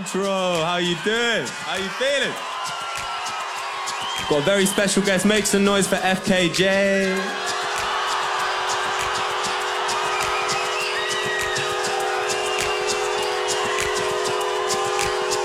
Contro, how you doing? How you feeling? Got a very special guest. Make some noise for FKJ.